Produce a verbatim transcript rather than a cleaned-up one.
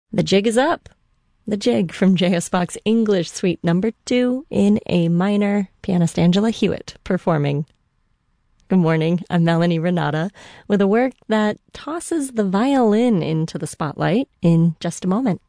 The Jig is Up. The Jig from J S. Bach's English Suite Number two in A minor, pianist Angela Hewitt performing. Good morning, I'm Melanie Renata with a work that tosses the violin into the spotlight in just a moment.